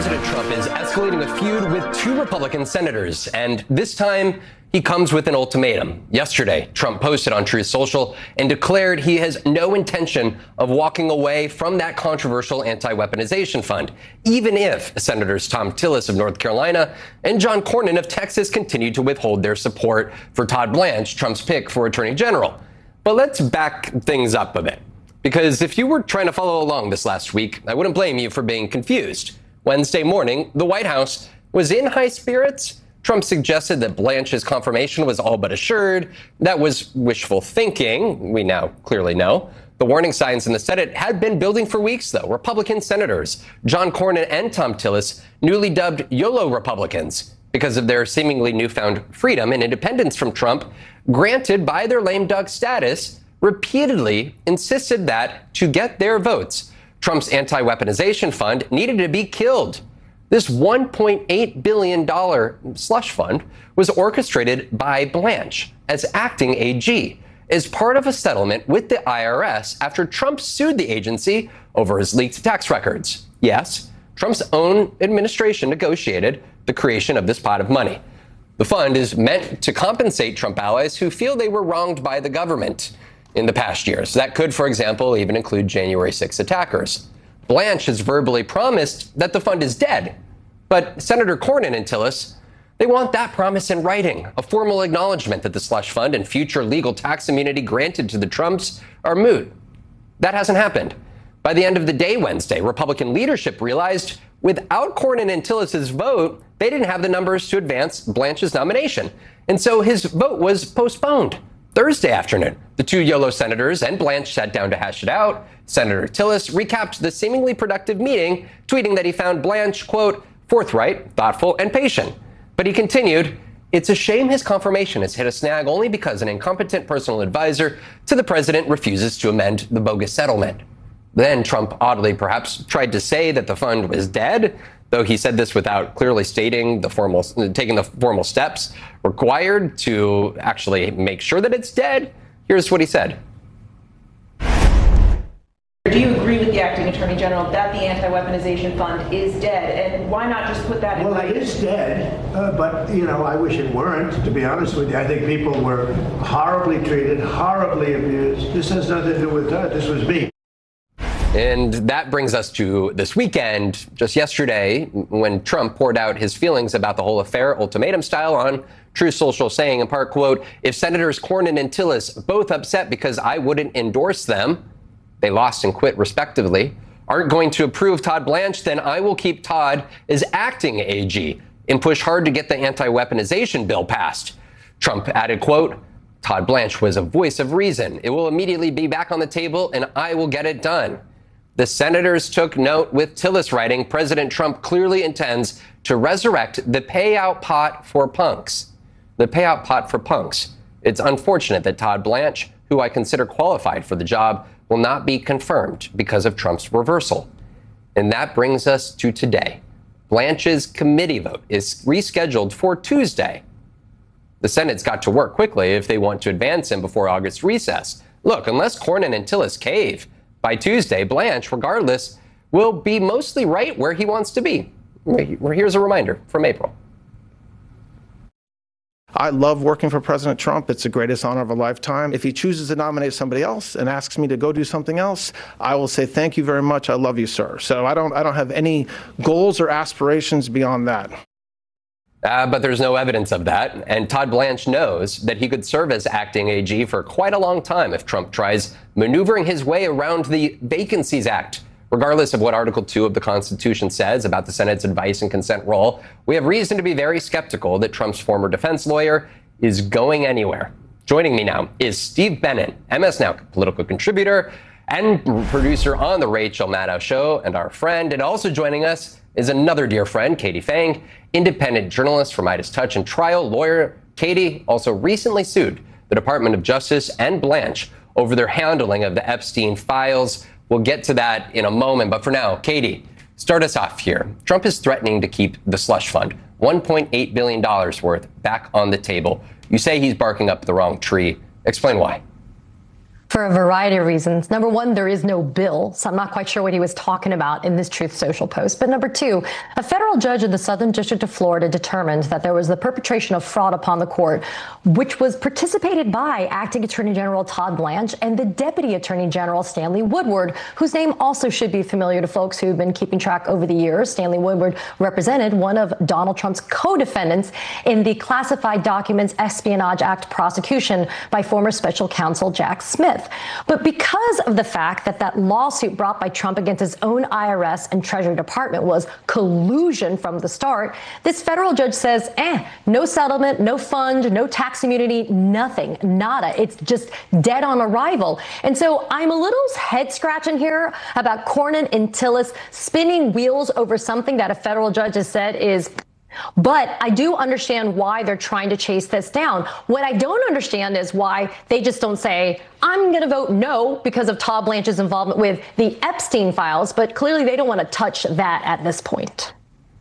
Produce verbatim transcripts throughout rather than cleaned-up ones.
President Trump is escalating a feud with two Republican senators, and this time he comes with an ultimatum. Yesterday, Trump posted on Truth Social and declared he has no intention of walking away from that controversial anti-weaponization fund, even if Senators Thom Tillis of North Carolina and John Cornyn of Texas continue to withhold their support for Todd Blanche, Trump's pick for Attorney General. But let's back things up a bit, because if you were trying to follow along this last week, I wouldn't blame you for being confused. Wednesday morning, the White House was in high spirits. Trump suggested that Blanche's confirmation was all but assured. That was wishful thinking, we now clearly know. The warning signs in the Senate had been building for weeks, though. Republican senators John Cornyn and Thom Tillis, newly dubbed YOLO Republicans, because of their seemingly newfound freedom and independence from Trump, granted by their lame duck status, repeatedly insisted that to get their votes, Trump's anti-weaponization fund needed to be killed. This one point eight billion dollars slush fund was orchestrated by Blanche as acting A G as part of a settlement with the I R S after Trump sued the agency over his leaked tax records. Yes, Trump's own administration negotiated the creation of this pot of money. The fund is meant to compensate Trump allies who feel they were wronged by the government in the past years. That could, for example, even include January sixth attackers. Blanche has verbally promised that the fund is dead. But Senator Cornyn and Tillis, they want that promise in writing, a formal acknowledgement that the slush fund and future legal tax immunity granted to the Trumps are moot. That hasn't happened. By the end of the day Wednesday, Republican leadership realized without Cornyn and Tillis's vote, they didn't have the numbers to advance Blanche's nomination. And so his vote was postponed. Thursday afternoon, the two YOLO senators and Blanche sat down to hash it out. Senator Tillis recapped the seemingly productive meeting, tweeting that he found Blanche, quote, forthright, thoughtful, and patient. But he continued, it's a shame his confirmation has hit a snag only because an incompetent personal advisor to the president refuses to amend the bogus settlement. Then Trump oddly perhaps tried to say that the fund was dead, though he said this without clearly stating the formal, taking the formal steps required to actually make sure that it's dead. Here's what he said. Do you agree with the acting attorney general that the anti-weaponization fund is dead? And why not just put that in Well, writing? it is dead, uh, but, you know, I wish it weren't, to be honest with you. I think people were horribly treated, horribly abused. This has nothing to do with that. This was me. And that brings us to this weekend, just yesterday, when Trump poured out his feelings about the whole affair, ultimatum style, on Truth Social, saying in part, quote, if Senators Cornyn and Tillis, both upset because I wouldn't endorse them, they lost and quit respectively, aren't going to approve Todd Blanche, then I will keep Todd as acting A G and push hard to get the anti-weaponization bill passed. Trump added, quote, Todd Blanche was a voice of reason. It will immediately be back on the table and I will get it done. The senators took note, with Tillis writing, President Trump clearly intends to resurrect the payout pot for punks. The payout pot for punks. It's unfortunate that Todd Blanche, who I consider qualified for the job, will not be confirmed because of Trump's reversal. And that brings us to today. Blanche's committee vote is rescheduled for Tuesday. The Senate's got to work quickly if they want to advance him before August recess. Look, unless Cornyn and Tillis cave by Tuesday, Blanche, regardless, will be mostly right where he wants to be. Here's a reminder from April. I love working for President Trump. It's the greatest honor of a lifetime. If he chooses to nominate somebody else and asks me to go do something else, I will say, thank you very much. I love you, sir. So I don't, I don't have any goals or aspirations beyond that. Uh, but there's no evidence of that. And Todd Blanche knows that he could serve as acting A G for quite a long time if Trump tries maneuvering his way around the Vacancies Act. Regardless of what Article two of the Constitution says about the Senate's advice and consent role, we have reason to be very skeptical that Trump's former defense lawyer is going anywhere. Joining me now is Steve Bannon, M S Now political contributor and producer on the Rachel Maddow Show, and our friend. And also joining us is another dear friend, Katie Phang, independent journalist for Midas Touch and trial lawyer. Katie also recently sued the Department of Justice and Blanche over their handling of the Epstein files. We'll get to that in a moment. But for now, Katie, start us off here. Trump is threatening to keep the slush fund, one point eight billion dollars worth, back on the table. You say he's barking up the wrong tree. Explain why. For a variety of reasons. Number one, there is no bill, so I'm not quite sure what he was talking about in this Truth Social post. But number two, a federal judge in the Southern District of Florida determined that there was the perpetration of fraud upon the court, which was participated by Acting Attorney General Todd Blanche and the Deputy Attorney General Stanley Woodward, whose name also should be familiar to folks who've been keeping track over the years. Stanley Woodward represented one of Donald Trump's co-defendants in the Classified Documents Espionage Act prosecution by former special counsel Jack Smith. But because of the fact that that lawsuit brought by Trump against his own I R S and Treasury Department was collusion from the start, this federal judge says, eh, no settlement, no fund, no tax immunity, nothing, nada. It's just dead on arrival. And so I'm a little head scratching here about Cornyn and Tillis spinning wheels over something that a federal judge has said is. But I do understand why they're trying to chase this down. What I don't understand is why they just don't say, I'm going to vote no because of Todd Blanche's involvement with the Epstein files. But clearly they don't want to touch that at this point.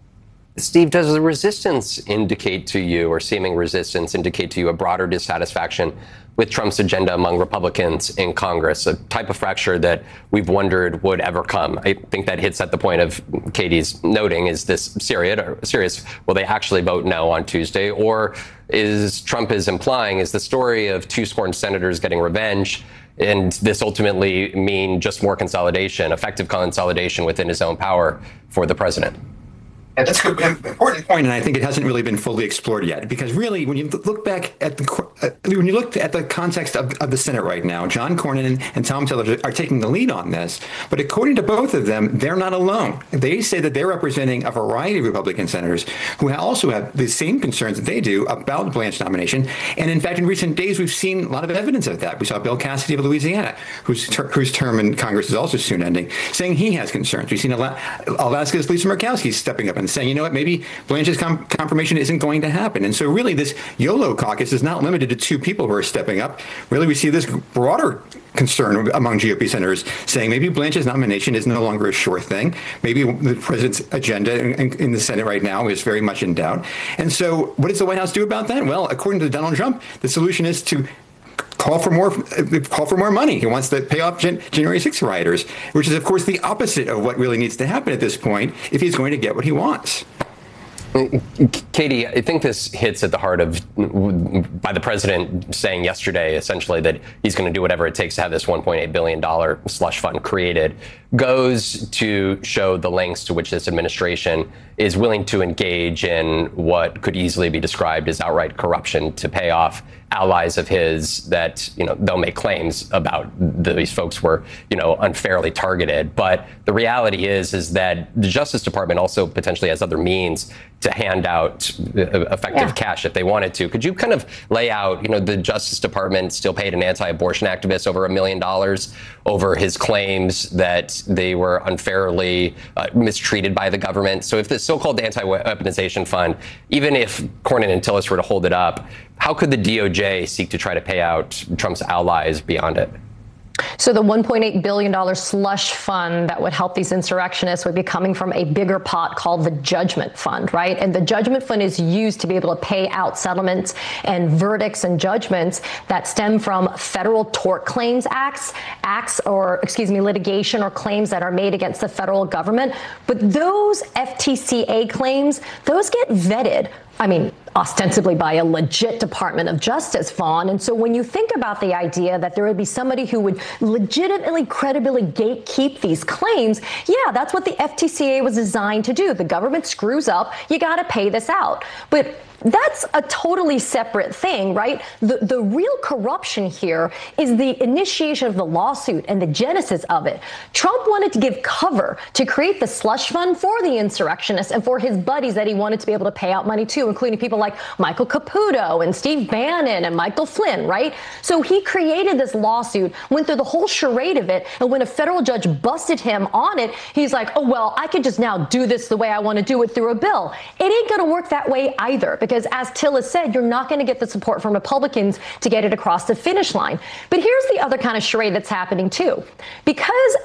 Steve, does the resistance indicate to you, or seeming resistance indicate to you, a broader dissatisfaction with Trump's agenda among Republicans in Congress, a type of fracture that we've wondered would ever come? I think that hits at the point of Katie's noting, is this serious, or serious? Will they actually vote no on Tuesday? Or is Trump is implying, is the story of two sworn senators getting revenge, and this ultimately mean just more consolidation, effective consolidation within his own power for the president? And that's an important point, and I think it hasn't really been fully explored yet. Because really, when you look back at the uh, when you look at the context of, of the Senate right now, John Cornyn and, and Tom Tillis are taking the lead on this. But according to both of them, they're not alone. They say that they're representing a variety of Republican senators who also have the same concerns that they do about the Blanche nomination. And in fact, in recent days, we've seen a lot of evidence of that. We saw Bill Cassidy of Louisiana, whose ter- whose term in Congress is also soon ending, saying he has concerns. We've seen Ala- Alaska's Lisa Murkowski stepping up and saying, you know what, maybe Blanche's com- confirmation isn't going to happen. And so really this YOLO caucus is not limited to two people who are stepping up. Really, we see this broader concern among G O P senators saying maybe Blanche's nomination is no longer a sure thing. Maybe the president's agenda in, in the Senate right now is very much in doubt. And so what does the White House do about that? Well, according to Donald Trump, the solution is to call for more call for more money. He wants to pay off Gen- January sixth rioters, which is, of course, the opposite of what really needs to happen at this point if he's going to get what he wants. Katie, I think this hits at the heart of, by the president saying yesterday, essentially, that he's going to do whatever it takes to have this one point eight billion dollars slush fund created, goes to show the lengths to which this administration is willing to engage in what could easily be described as outright corruption to pay off allies of his that, you know, they'll make claims about these folks were, you know, unfairly targeted. But the reality is, is that the Justice Department also potentially has other means to hand out effective yeah. cash if they wanted to. Could you kind of lay out, you know, the Justice Department still paid an anti-abortion activist over a million dollars over his claims that they were unfairly uh, mistreated by the government. So if this so-called anti-weaponization fund, even if Cornyn and Tillis were to hold it up, how could the D O J seek to try to pay out Trump's allies beyond it? So the one point eight billion dollars slush fund that would help these insurrectionists would be coming from a bigger pot called the Judgment Fund, right? And the Judgment Fund is used to be able to pay out settlements and verdicts and judgments that stem from federal tort claims acts, acts or, excuse me, litigation or claims that are made against the federal government. But those F T C A claims, those get vetted, I mean, ostensibly by a legit Department of Justice, Vaughn. And so when you think about the idea that there would be somebody who would legitimately, credibly gatekeep these claims, yeah, that's what the F T C A was designed to do. The government screws up, you got to pay this out. But that's a totally separate thing, right? The the real corruption here is the initiation of the lawsuit and the genesis of it. Trump wanted to give cover to create the slush fund for the insurrectionists and for his buddies that he wanted to be able to pay out money to, including people like Michael Caputo and Steve Bannon and Michael Flynn, right? So he created this lawsuit, went through the whole charade of it, and when a federal judge busted him on it, he's like, oh, well, I could just now do this the way I want to do it through a bill. It ain't going to work that way either, because as Tillis said, you're not going to get the support from Republicans to get it across the finish line. But here's the other kind of charade that's happening too. Because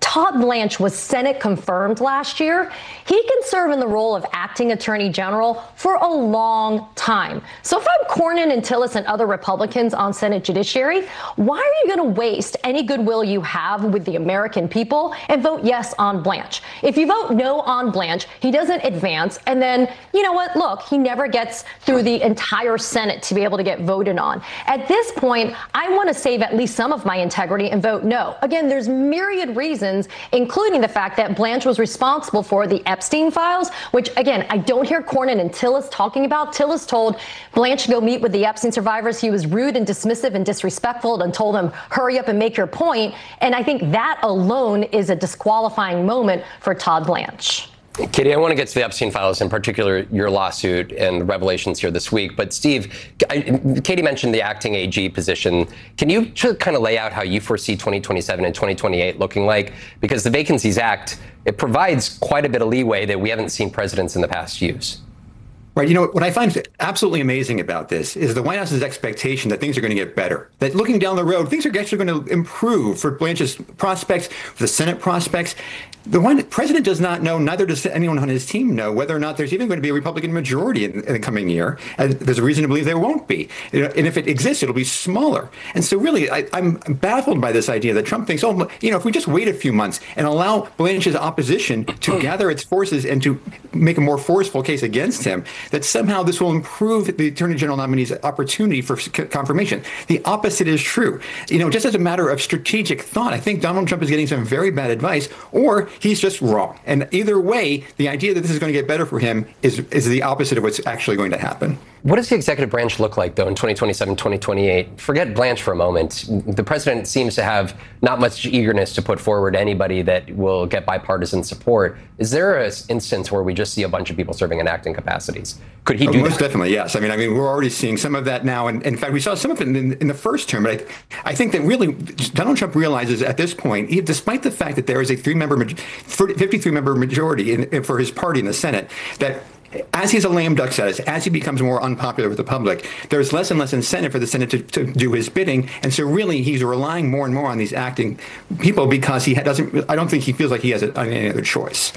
Todd Blanche was Senate confirmed last year, he can serve in the role of acting attorney general for a long time. So if I'm Cornyn and Tillis and other Republicans on Senate Judiciary, why are you going to waste any goodwill you have with the American people and vote yes on Blanche? If you vote no on Blanche, he doesn't advance. And then, you know what? Look, he never gets through the entire Senate to be able to get voted on. At this point, I want to save at least some of my integrity and vote no. Again, there's myriad reasons, including the fact that Blanche was responsible for the Epstein files, which, again, I don't hear Cornyn and Tillis talking about. Tillis told Blanche to go meet with the Epstein survivors. He was rude and dismissive and disrespectful and told them, hurry up and make your point. And I think that alone is a disqualifying moment for Todd Blanche. Katie, I want to get to the Epstein files, in particular your lawsuit and the revelations here this week. But Steve, I, Katie mentioned the acting A G position. Can you just kind of lay out how you foresee twenty twenty-seven and twenty twenty-eight looking like? Because the Vacancies Act, it provides quite a bit of leeway that we haven't seen presidents in the past use. Right. You know, what I find absolutely amazing about this is the White House's expectation that things are going to get better, that looking down the road, things are actually going to improve for Blanche's prospects, for the Senate prospects. The one president does not know, neither does anyone on his team know, whether or not there's even going to be a Republican majority in, in the coming year. And there's a reason to believe there won't be. And if it exists, it'll be smaller. And so really, I, I'm baffled by this idea that Trump thinks, oh, you know, if we just wait a few months and allow Blanche's opposition to gather its forces and to make a more forceful case against him, that somehow this will improve the Attorney General nominee's opportunity for confirmation. The opposite is true. You know, just as a matter of strategic thought, I think Donald Trump is getting some very bad advice, or he's just wrong. And either way, the idea that this is going to get better for him is, is the opposite of what's actually going to happen. What does the executive branch look like, though, in twenty twenty-seven, twenty twenty-eight? Forget Blanche for a moment. The president seems to have not much eagerness to put forward anybody that will get bipartisan support. Is there an instance where we just see a bunch of people serving in acting capacities? Could he do oh, most that? Definitely, yes. I mean, I mean, we're already seeing some of that now. And in fact, we saw some of it in, in the first term. But I, I think that really Donald Trump realizes at this point, he, despite the fact that there is a three-member, fifty-three member majority in, in, for his party in the Senate, that as he's a lame duck status, as he becomes more unpopular with the public, there's less and less incentive for the Senate to, to do his bidding. And so really, he's relying more and more on these acting people because he doesn't, I don't think he feels like he has a, any other choice.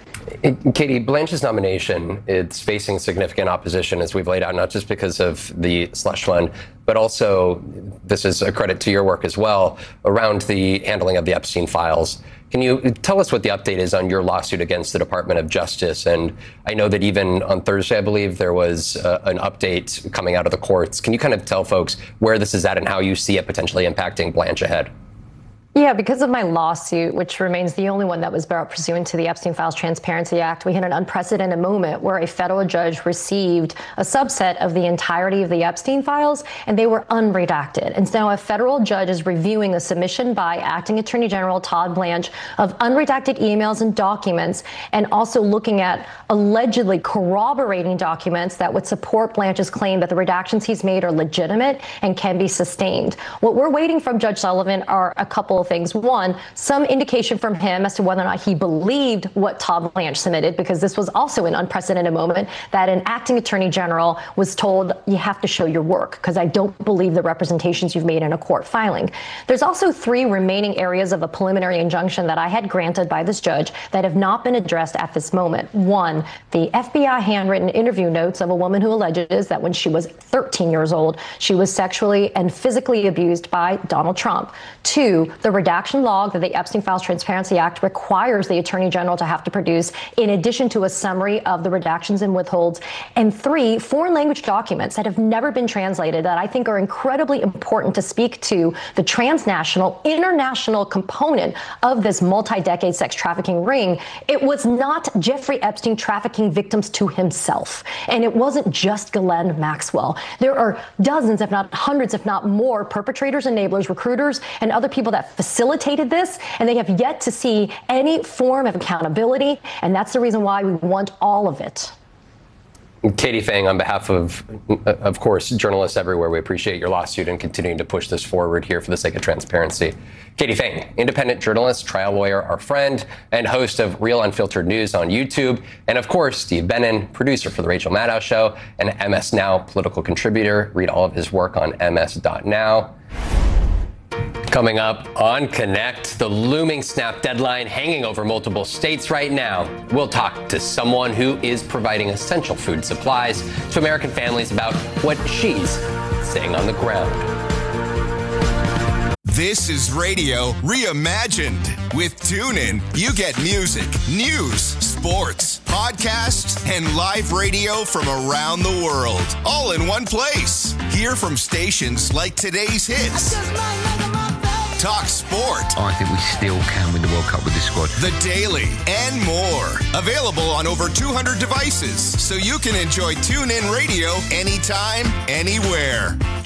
Katie, Blanche's nomination, it's facing significant opposition, as we've laid out, not just because of the slush fund, but also, this is a credit to your work as well, around the handling of the Epstein files. Can you tell us what the update is on your lawsuit against the Department of Justice? And I know that even on Thursday, I believe, there was uh, an update coming out of the courts. Can you kind of tell folks where this is at and how you see it potentially impacting Blanche ahead? Yeah, because of my lawsuit, which remains the only one that was brought pursuant to the Epstein Files Transparency Act, we had an unprecedented moment where a federal judge received a subset of the entirety of the Epstein files, and they were unredacted. And so now a federal judge is reviewing a submission by Acting Attorney General Todd Blanche of unredacted emails and documents, and also looking at allegedly corroborating documents that would support Blanche's claim that the redactions he's made are legitimate and can be sustained. What we're waiting from Judge Sullivan are a couple of things. One, some indication from him as to whether or not he believed what Todd Blanche submitted, because this was also an unprecedented moment that an acting attorney general was told, you have to show your work, because I don't believe the representations you've made in a court filing. There's also three remaining areas of a preliminary injunction that I had granted by this judge that have not been addressed at this moment. One, the F B I handwritten interview notes of a woman who alleges that when she was thirteen years old, she was sexually and physically abused by Donald Trump. Two, the redaction log that the Epstein Files Transparency Act requires the Attorney General to have to produce, in addition to a summary of the redactions and withholds. And three, foreign language documents that have never been translated that I think are incredibly important to speak to the transnational, international component of this multi-decade sex trafficking ring. It was not Jeffrey Epstein trafficking victims to himself. And it wasn't just Ghislaine Maxwell. There are dozens, if not hundreds, if not more, perpetrators, enablers, recruiters, and other people that facilitated this, and they have yet to see any form of accountability, and that's the reason why we want all of it. Katie Phang, on behalf of, of course, journalists everywhere, we appreciate your lawsuit and continuing to push this forward here for the sake of transparency. Katie Phang, independent journalist, trial lawyer, our friend, and host of Real Unfiltered News on YouTube. And of course, Steve Bannon, producer for The Rachel Maddow Show and M S Now political contributor. Read all of his work on M S dot now. Coming up on Connect, the looming SNAP deadline hanging over multiple states right now. We'll talk to someone who is providing essential food supplies to American families about what she's seeing on the ground. This is Radio Reimagined. With TuneIn, you get music, news, sports, podcasts, and live radio from around the world, all in one place. Hear from stations like Today's Hits, Talk Sport. I think we still can win the World Cup with this squad. The Daily, and more. Available on over two hundred devices, so you can enjoy TuneIn Radio anytime, anywhere.